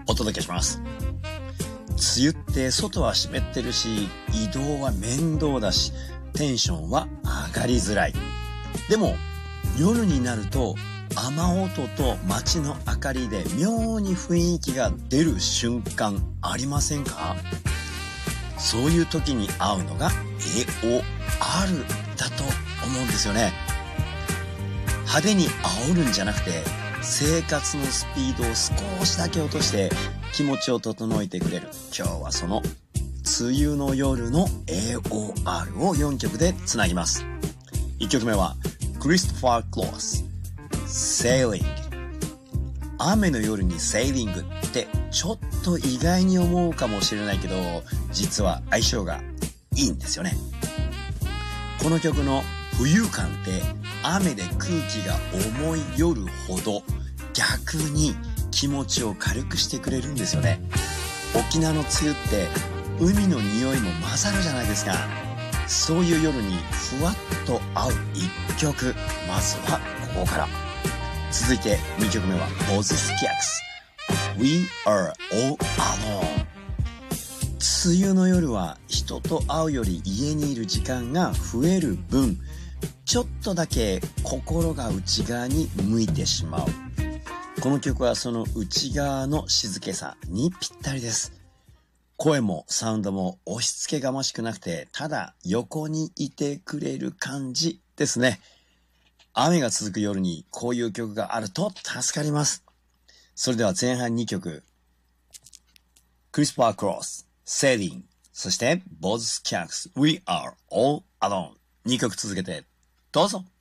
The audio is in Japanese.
お届けします。梅雨って外は湿ってるし、移動は面倒だし、テンションは上がりづらい。でも夜になると雨音と街の明かりで妙に雰囲気が出る瞬間ありませんか？そういう時に合うのが AOR だと思うんですよね。派手に煽るんじゃなくて、生活のスピードを少しだけ落として気持ちを整えてくれる。今日はその梅雨の夜の AOR を4曲でつなぎます。1曲目はクリストファー・クロス Sailing。 雨の夜に Sailing ってちょっと意外に思うかもしれないけど、実は相性がいいんですよね。この曲の浮遊感って雨で空気が重い夜ほど逆に気持ちを軽くしてくれるんですよね。沖縄の梅雨って海の匂いも混ざるじゃないですか。そういう夜にふわっと合う一曲、まずはここから。続いて2曲目はボズスキャクス We are all alone。 梅雨の夜は人と会うより家にいる時間が増える分、ちょっとだけ心が内側に向いてしまう。この曲はその内側の静けさにぴったりです。声もサウンドも押し付けがましくなくて、ただ横にいてくれる感じですね。雨が続く夜にこういう曲があると助かります。それでは前半2曲、クリスパー・クロス Sailing、 そしてボズ・スキャクス We are all alone、 2曲続けてどうぞ。